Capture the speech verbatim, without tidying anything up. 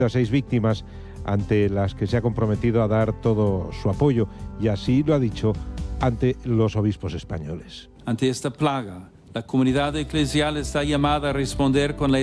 a seis víctimas ante las que se ha comprometido a dar todo su apoyo, y así lo ha dicho ante los obispos españoles. Ante esta plaga, la comunidad eclesial está llamada a responder con la